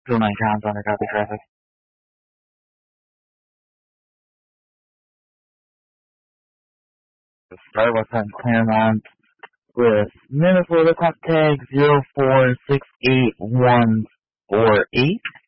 09 pounds under copy traffic. Starbucks on Claremont with Minnesota top tag 046848.